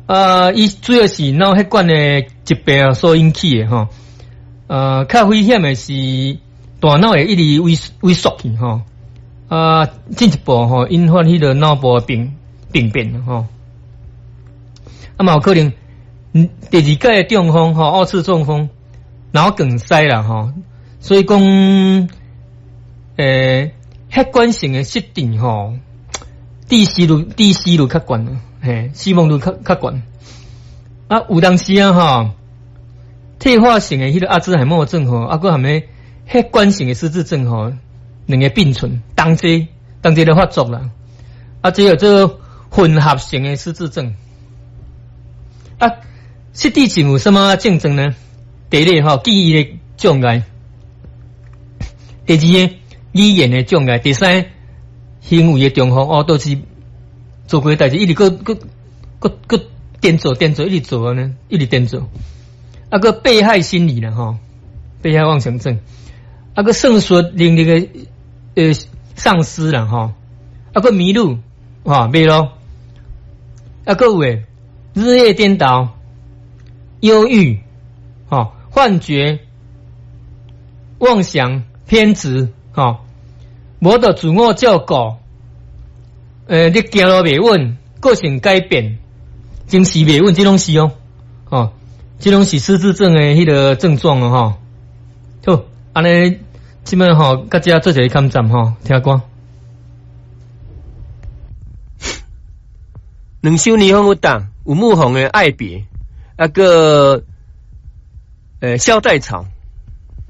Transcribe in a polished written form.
伊主要是脑血管的疾病所引起的吼。较危险的是大脑会一直萎缩去吼。进一步吼引发迄个脑部的病变吼。嘛有可能，第二届中风吼，二次中风，脑梗塞啦吼。所以讲，血管性的失电吼，致死率较悬了，嘿，死亡率较悬。有当时啊吼，退化性的迄个阿兹海默症吼，还含咧血管性的失智症吼，两个并存，同齐咧发作啦。这有做混合型的失智症。失智症有什么症状呢？第一吼，记忆的障碍；第二个，语言的障碍；第三，行为的中风。都是做过代志，一直个颠做，一直做呢，一直颠做。个被害心理啦吼，被害妄想症。个胜诉能力的丧失啦吼，个迷路袂咯。个有诶，日夜颠倒、忧郁、幻觉、妄想、偏执，无得自我照顾，你行路袂稳，个性改变，精神袂稳，这拢是这拢是失智症的迄个症状好，安尼即摆甲遮做一个勘站听歌。 两首霓虹有档，有牧红的爱别，个萧代草。